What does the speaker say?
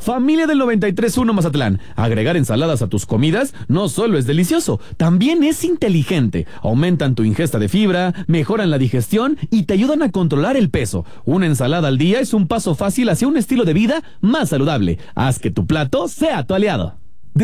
Familia del 93.1 Mazatlán, agregar ensaladas a tus comidas no solo es delicioso, también es inteligente. Aumentan tu ingesta de fibra, mejoran la digestión y te ayudan a controlar el peso. Una ensalada al día es un paso fácil hacia un estilo de vida más saludable. Haz que tu plato sea tu aliado.